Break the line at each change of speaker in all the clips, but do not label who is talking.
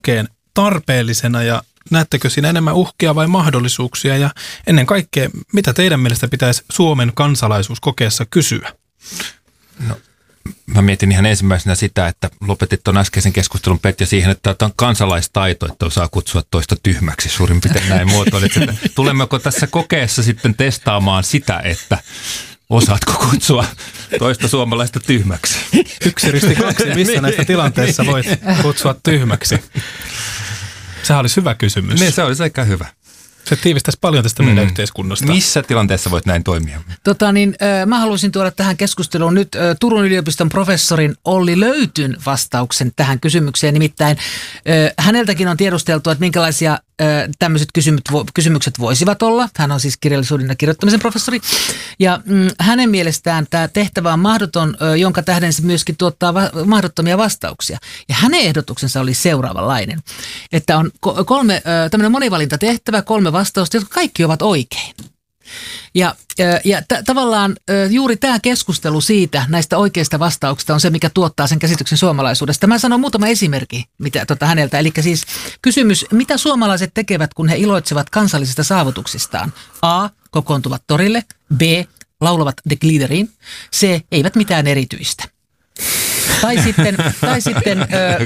kokeen tarpeellisena ja näettekö siinä enemmän uhkia vai mahdollisuuksia ja ennen kaikkea, mitä teidän mielestä pitäisi Suomen kansalaisuuskokeessa kysyä?
No, mä mietin ihan ensimmäisenä sitä, että lopetit tuon äskeisen keskustelun, Petja, siihen, että tämä on kansalaistaito, että osaa kutsua toista tyhmäksi, suurin piirtein näin muotoilit. Tulemmeko tässä kokeessa sitten testaamaan sitä, että osaatko kutsua toista suomalaista tyhmäksi?
1-2, missä näistä tilanteissa voit kutsua tyhmäksi? Sehän olisi hyvä kysymys.
Niin, se olisi aika hyvä.
Se tiivistäisi paljon tästä meidän yhteiskunnasta.
Missä tilanteessa voit näin toimia?
Mä haluaisin tuoda tähän keskusteluun nyt Turun yliopiston professorin Olli Löytyn vastauksen tähän kysymykseen. Nimittäin häneltäkin on tiedusteltu, että minkälaisia tämmöiset kysymykset voisivat olla. Hän on siis kirjallisuuden ja kirjoittamisen professori. Ja hänen mielestään tämä tehtävä on mahdoton, jonka tähden se myöskin tuottaa mahdottomia vastauksia. Ja hänen ehdotuksensa oli seuraavanlainen, että on tämmöinen monivalintatehtävä, 3 vastausta, jotka kaikki ovat oikein. Ja tavallaan juuri tämä keskustelu siitä näistä oikeista vastauksista on se, mikä tuottaa sen käsityksen suomalaisuudesta. Mä sanon muutama esimerkki häneltä. Eli siis kysymys, mitä suomalaiset tekevät, kun he iloitsevat kansallisista saavutuksistaan? A. Kokoontuvat torille. B. Laulavat De Gliederiin. C. Eivät mitään erityistä. Tai sitten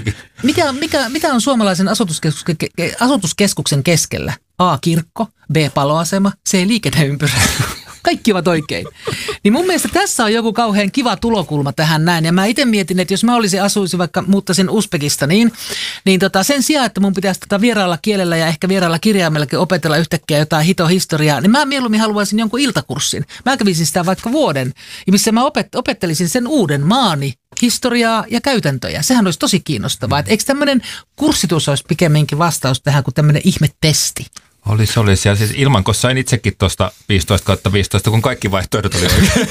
mitä on suomalaisen asutuskeskuksen keskellä? A. Kirkko, B. Paloasema, C. Liikenneympyrä. Kaikki ovat oikein. Niin mun mielestä tässä on joku kauhean kiva tulokulma tähän näin. Ja mä itse mietin, että jos mä asuisin vaikka muuttaisin Uzbekistaniin, niin sen sijaan, että mun pitäisi vieraalla kielellä ja ehkä vieraalla kirjaimellakin opetella yhtäkkiä jotain hitohistoriaa, niin mä mieluummin haluaisin jonkun iltakurssin. Mä kävisin sitä vaikka vuoden, missä mä opettelisin sen uuden maani historiaa ja käytäntöjä. Sehän olisi tosi kiinnostavaa. Eikö tämmöinen kurssitus olisi pikemminkin vastaus tähän kuin tämmöinen ihmetesti?
Olisi. Ja siis Ilmankos sain itsekin tuosta 15/15, kun kaikki vaihtoehdot oli oikein.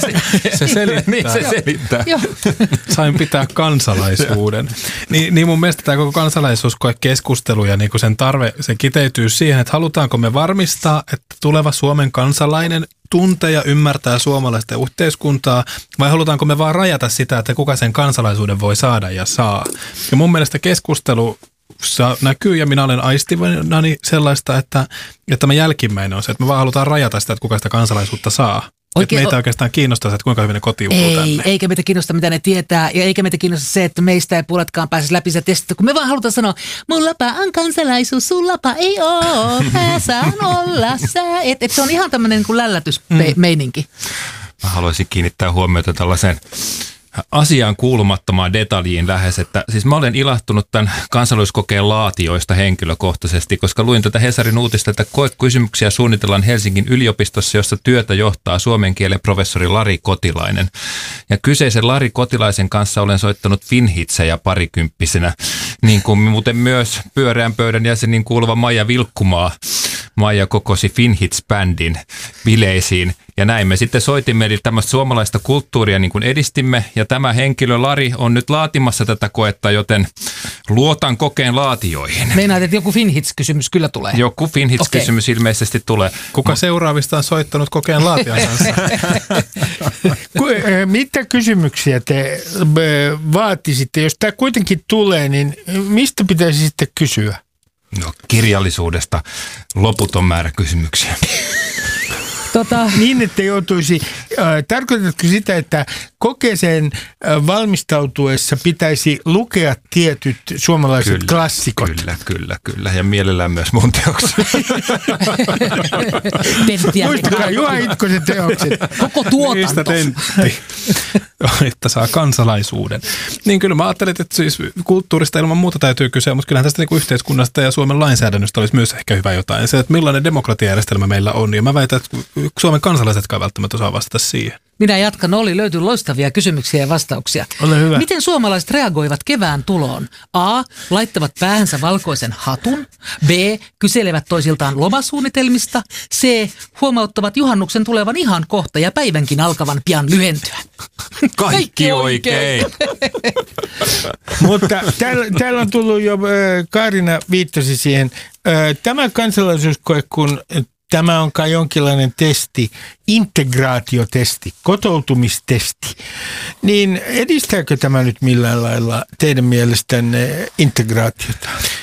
Se selittää.
Niin, se selittää.
Sain pitää kansalaisuuden. Niin mun mielestä tämä koko kansalaisuuskoekeskustelu ja niinku sen tarve, se kiteytyy siihen, että halutaanko me varmistaa, että tuleva Suomen kansalainen tuntee ja ymmärtää suomalaista yhteiskuntaa, vai halutaanko me vaan rajata sitä, että kuka sen kansalaisuuden voi saada ja saa. Ja mun mielestä keskustelu näkyy ja minä olen aistivani sellaista, että tämä jälkimmäinen on se, että me vaan halutaan rajata sitä, että kuka sitä kansalaisuutta saa. Että meitä oikeastaan kiinnostaa se, että kuinka hyvin ne kotiutuu tänne.
Eikä meitä kiinnosta, mitä ne tietää, ja eikä meitä kiinnosta se, että meistä ei puoletkaan pääsisi läpi se testistä, kun me vaan halutaan sanoa, mullapa on kansalaisuus, sullapa ei oo, mä saan olla sä. Se on ihan tämmöinen niin kuin lällätysmeininki.
Mä haluaisin kiinnittää huomiota tällaiseen asiaan kuulumattomaan detaljiin lähes, että siis mä olen ilahtunut tämän kansalaisuuskokeen laatioista henkilökohtaisesti, koska luin tätä Hesarin uutista, että koekysymyksiä suunnitellaan Helsingin yliopistossa, jossa työtä johtaa suomen kielen professori Lari Kotilainen. Ja kyseisen Lari Kotilaisen kanssa olen soittanut finhitsejä parikymppisenä, niin kuin muuten myös pyöreän pöydän jäseniin kuuluva Maija Vilkkumaa. Maija kokosi Finhits-bändin bileisiin ja näin me sitten soitimme, eli tämmöistä suomalaista kulttuuria niin kuin edistimme ja tämä henkilö Lari on nyt laatimassa tätä koetta, joten luotan kokeen laatioihin.
Meinaat, että joku Finhits-kysymys kyllä tulee?
Joku Finhits-kysymys ilmeisesti tulee.
Kuka seuraavista on soittanut kokeen laatijan kanssa?
Mitä kysymyksiä te vaatisitte? Jos tämä kuitenkin tulee, niin mistä pitäisi sitten kysyä?
No, kirjallisuudesta loputon määrä kysymyksiä.
Niin, että joutuisi, tarkoitatko sitä, että kokeeseen valmistautuessa pitäisi lukea tietyt suomalaiset klassikot?
Kyllä. Ja mielellään myös mun teokset.
Muistakaa Juha Itkosen teokset.
Koko tuotanto.
Että saa kansalaisuuden. Niin kyllä mä ajattelin, että siis kulttuurista ilman muuta täytyy kysyä, mutta kyllähän tästä niin kuin yhteiskunnasta ja Suomen lainsäädännöstä olisi myös ehkä hyvä jotain. Se, että millainen demokratiajärjestelmä meillä on. Ja mä väitän, että Suomen kansalaisetkaan välttämättä osaa vastata siihen.
Minä jatkan. Löytyy loistavia kysymyksiä ja vastauksia.
Ole hyvä.
Miten suomalaiset reagoivat kevään tuloon? A. Laittavat päähänsä valkoisen hatun. B. Kyselevät toisiltaan lomasuunnitelmista. C. Huomauttavat juhannuksen tulevan ihan kohta ja päivänkin alkavan pian lyhentyä.
Kaikki oikein.
Mutta täällä on tullut jo, Kaarina viittasi siihen, tämä kansalaisuuskoe, kun tämä on kai jonkinlainen testi, integraatiotesti, kotoutumistesti. Niin edistääkö tämä nyt millään lailla teidän mielestänne integraatiota?